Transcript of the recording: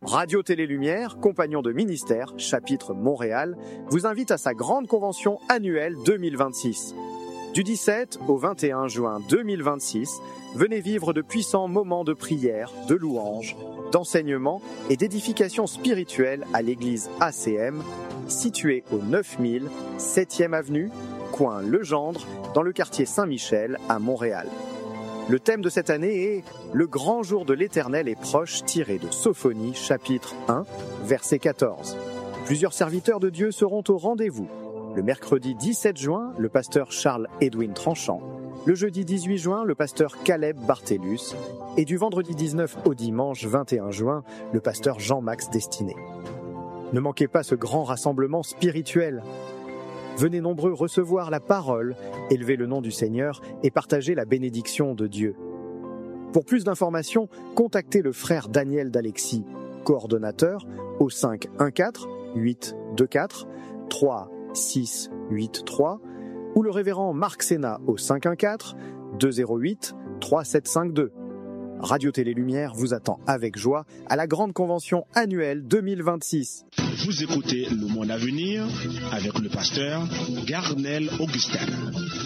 Radio Télé Lumière, compagnon de ministère, chapitre Montréal, vous invite à sa grande convention annuelle 2026. Du 17 au 21 juin 2026, venez vivre de puissants moments de prière, de louange, d'enseignement et d'édification spirituelle à l'église ACM, située au 9000 7e avenue, coin Legendre, dans le quartier Saint-Michel à Montréal. Le thème de cette année est « Le grand jour de l'Éternel est proche » tiré de Sophonie, chapitre 1, verset 14. Plusieurs serviteurs de Dieu seront au rendez-vous. Le mercredi 17 juin, le pasteur Charles-Edwin Tranchant. Le jeudi 18 juin, le pasteur Caleb Bartellus. Et du vendredi 19 au dimanche 21 juin, le pasteur Jean-Max Destiné. Ne manquez pas ce grand rassemblement spirituel. Venez nombreux recevoir la parole, élever le nom du Seigneur et partager la bénédiction de Dieu. Pour plus d'informations, contactez le frère Daniel d'Alexis, coordonnateur, au 514 824 3683 ou le révérend Marc Sénat au 514 208 3752. Radio Télé Lumière vous attend avec joie à la grande convention annuelle 2026. Vous écoutez Le Monde à venir avec le pasteur Garnel Augustin.